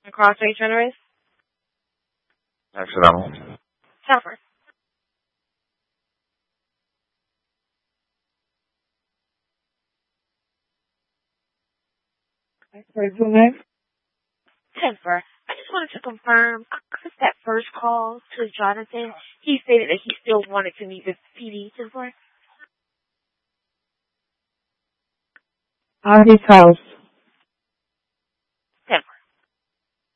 Crossway generous. Accidental. Suffer. Who next? Temper. I just wanted to confirm, because that first call to Jonathan, he stated that he still wanted to meet with PD Temper. His house.